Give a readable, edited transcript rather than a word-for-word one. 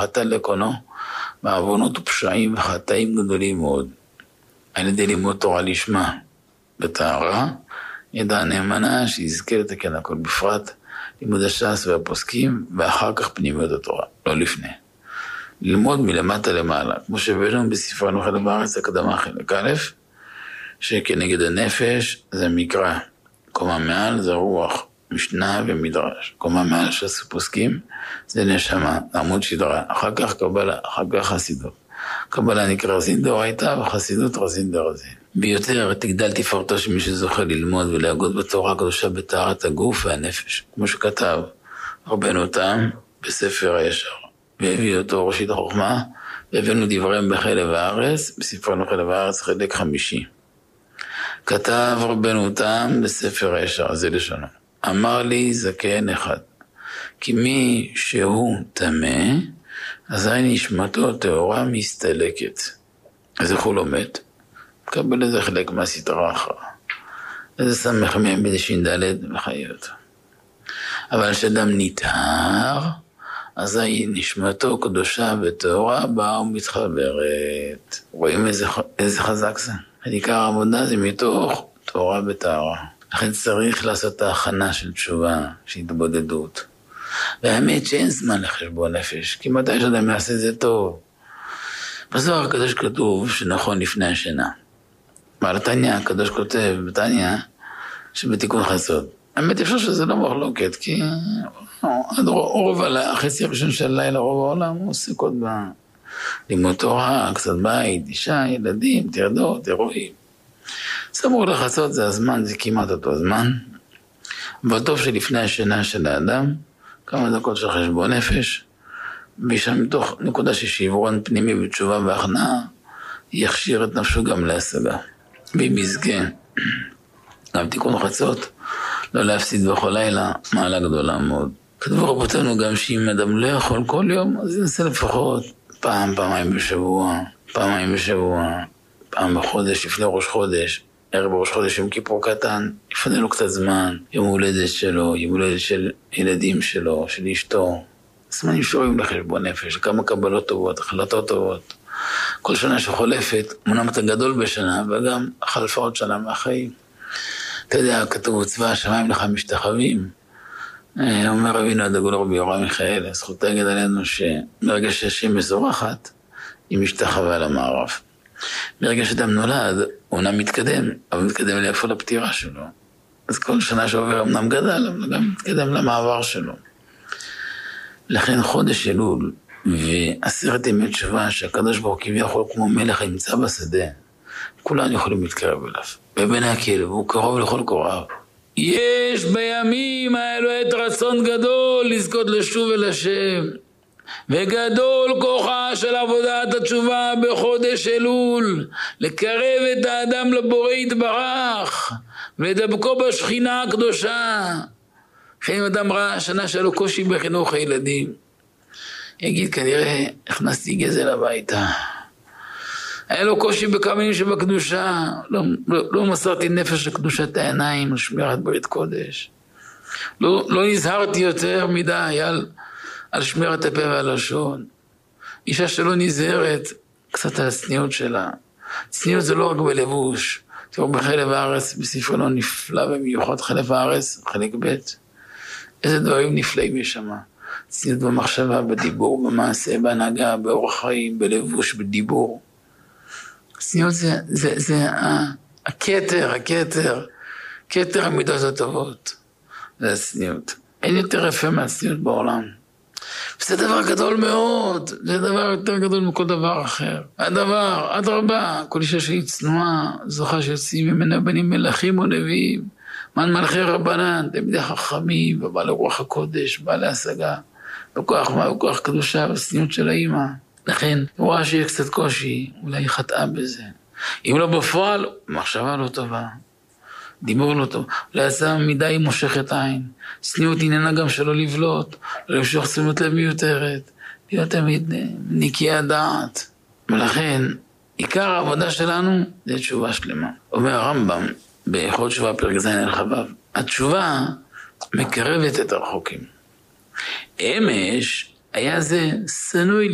חטא לקונו, בעוונות ופשעים וחטאים גדולים מאוד. על ידי לימוד תורה לשמה בטהרה, ידע נאמנה שיזכה לתקן הכל, בפרט לימוד הש"ס והפוסקים, ואחר כך פנימיות התורה, לא לפני. ללמוד מלמטה למעלה, כמו שהבאנו בספרנו חלק בארץ, הקדמה חלק א', שכנגד הנפש זה מקרא, קומה מעל זה רוח, משנה ומדרש, קומה מעל ש"ס ופוסקים זה נשמה, עמוד שדרה, אחר כך קבלה, אחר כך חסידות. קבלה נקרא רזין דאורייתא וחסידות רזין דרזין. ביותר תגדל תפארתו של מי שזוכה ללמוד ולהגות בתורה הקדושה בטהרת הגוף והנפש, כמו שכתב רבנו תם בספר הישר, והביא אותו ראשית החוכמה, והבאנו דבריהם בחלב הארץ, בספרנו חלב הארץ חלק 5. כתב רבנו תם בספר הישר, זה לשונו. אמר לי זקן אחד, כי מי שהוא טמא, אזי נשמתו טהורה מסתלקת. אז איך הוא לומד? קבל איזה חלק מהסתרה אחרה. איזה סמך מהם בדי ש"ד וחיות. אבל כשאדם נטהר, אזי נשמתו קדושה וטהורה באה ומתחברת. רואים איזה חזק זה? עיקר העבודה זה מתוך טהורה וטהרה. לכן צריך לעשות את ההכנה של תשובה, של התבודדות. והאמת שאין זמן לחשבון נפש, כי מתי שאדם יעשה זה טוב. בזוהר הקדוש כתוב שנכון לפני השינה. בעל התניא הקדוש כותב בתניא שבתיקון חסוד. האמת אפשר שזה לא מחלוקת, כי החצי הראשון של הלילה רוב העולם הוא עושה עוד לימוד תורה, קצת בית, אישה, ילדים, תרדות, אירועים. סמוך לחסות זה הזמן, זה כמעט אותו זמן. אבל טוב שלפני השינה של האדם, כמה דקות של חשבון נפש, ושם מתוך נקודה ששעברון פנימי בתשובה והכנעה, יכשיר את נפשו גם להשגה. ואם יזכה, גם תיקון חצות, לא להפסיד בכל לילה, מעלה גדולה מאוד. כתבו רבותינו גם שאם אדם לא יכול כל יום, אז ינסה לפחות פעמיים בשבוע, פעם בחודש, לפני ראש חודש, ערב ראש חודש, יום כיפור קטן, יפנה לו קצת זמן, יום הולדת שלו, יום הולדת של ילדים שלו, של אשתו. זמנים שורים לחשבון נפש, כמה קבלות טובות, החלטות טובות. כל שנה שחולפת, אמנם אתה גדול בשנה, וגם חלפה עוד שנה מהחיים. אתה יודע, כתוב צבא השמיים לך משתחווים. אומר רבינו הדגול רבי יורם מיכאל, זכות להגיד עלינו שמרגע שהשם מזורחת, היא משתחווה למערב. מרגע שאדם נולד, הוא אומנם מתקדם, אבל מתקדם לאיפה לפטירה שלו. אז כל שנה שעובר אמנם גדל, אבל גם מתקדם למעבר שלו. לכן חודש אלול ו10 ימי תשובה שהקדוש ברוך הוא כביכול כמו מלך נמצא בשדה, כולם יכולים להתקרב אליו. ובן הכלב הוא קרוב לכל קוראיו. יש בימים האלו את רצון גדול לזכות לשוב אל השם, וגדול כוחה של עבודת התשובה בחודש אלול, לקרב את האדם לבורא יתברך, ולדבקו בשכינה הקדושה. אם אדם ראה השנה שלו קושי בחינוך הילדים, יגיד כנראה הכנסתי גזל הביתה. היה לו קושי בכמה שבקדושה, לא מסרתי נפש לקדושת העיניים, לשמירת ברית קודש. לא נזהרתי יותר מדי על שמירת הפה והלשון. אישה שלא נזהרת קצת על הצניעות שלה. צניעות זה לא רק בלבוש. תראו בחלב הארץ, בספרנו נפלא ומיוחד חלב הארץ, חלק ב'. איזה דברים נפלאים יש שם. צניעות במחשבה, בדיבור, במעשה, בהנהגה, באורח חיים, בלבוש, בדיבור. צניעות זה הכתר המידות הטובות. זה הצניעות. אין יותר יפה מהצניעות בעולם. וזה דבר גדול מאוד, זה דבר יותר גדול מכל דבר אחר. הדבר, אדרבה, כל אישה שהיא צנועה, זוכה שיוצאים ממנה בנים מלכים ונביאים, מלכי רבנן, תלמידי חכמים, ובעלי רוח הקודש, בעלי השגה, בכוח קדושה וצניעות של האמא. לכן, הוא רואה שיש קצת קושי, אולי היא חטאה בזה. אם לא בפועל, מחשבה לא טובה. דיבור לא טוב, לעצה מדי מושכת עין, צניעות עניינה גם שלא לבלוט, לא למשוך תשומת לב מיותרת, להיות תמיד נקי הדעת. ולכן, עיקר העבודה שלנו זה תשובה שלמה. אומר הרמב"ם, בהלכות תשובה פרק ז' הלכה ו', התשובה מקרבת את הרחוקים. אמש היה זה שנוא